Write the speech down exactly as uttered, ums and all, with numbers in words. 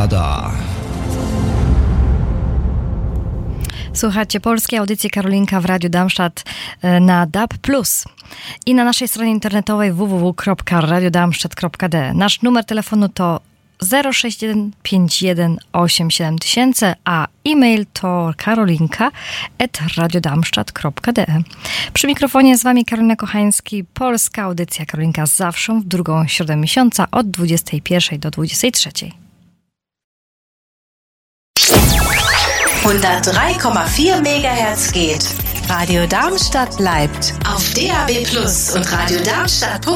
Radar. Słuchajcie polskiej audycji Karolinka w Radiu Darmstadt na D A B plus i na naszej stronie internetowej w w w kropka radio darmstadt kropka d. Nasz numer telefonu to zero sześć jeden pięć jeden osiem siedem tysięcy, a e-mail to karolinka at radio darmstadt kropka d. Przy mikrofonie z wami Karolina Kochański, polska audycja Karolinka zawsze w drugą środę miesiąca od dwudziestej pierwszej do dwudziestej trzeciej. hundertdrei Komma vier Megahertz geht. Radio Darmstadt bleibt auf D A B plus und Radio Darmstadt.